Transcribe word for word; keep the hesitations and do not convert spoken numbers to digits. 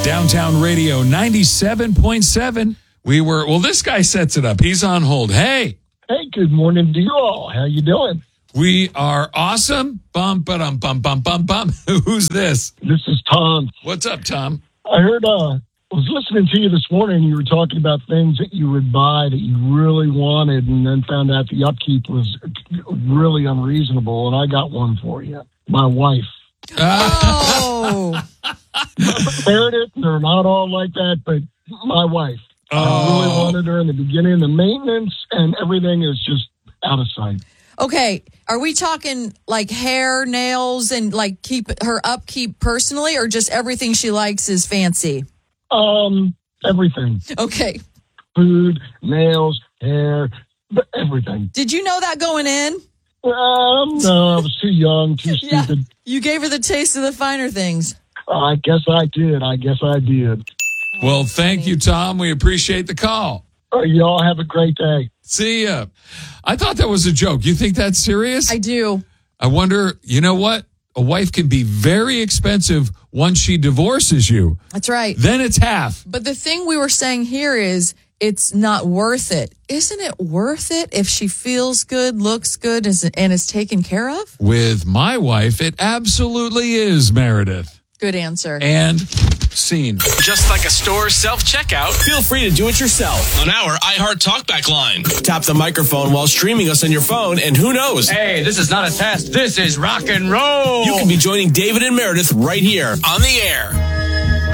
Downtown Radio ninety-seven point seven. We were, well, this guy sets it up. He's on hold. Hey. Hey, good morning to you all. How you doing? We are awesome. Bum, ba-dum, bum, bum, bum, bum. Who's this? This is Tom. What's up, Tom? I heard, uh, I was listening to you this morning. You were talking about things that you would buy that you really wanted and then found out the upkeep was really unreasonable. And I got one for you. My wife. Oh. Meredith, they're not all like that, but my wife. Oh. I really wanted her in the beginning. The maintenance and everything is just out of sight. Okay, are we talking like hair, nails, and like keep her upkeep personally, or just everything she likes is fancy? Um, everything. Okay. Food, nails, hair, everything. Did you know that going in? Um, no, I was too young, too Yeah. stupid. You gave her the taste of the finer things. I guess I did. I guess I did. Well, thank you, Tom. We appreciate the call. Uh, y'all have a great day. See ya. I thought that was a joke. You think that's serious? I do. I wonder, you know what? A wife can be very expensive once she divorces you. That's right. Then it's half. But the thing we were saying here is it's not worth it. Isn't it worth it if she feels good, looks good, is- and is taken care of? With my wife, it absolutely is, Meredith. Good answer. And scene. Just like a store self-checkout, Feel free to do it yourself on our iHeart Talkback line. Tap the microphone while streaming us on your phone, and who knows? Hey, this is not a test. This is rock and roll. You can be joining David and Meredith right here On the air.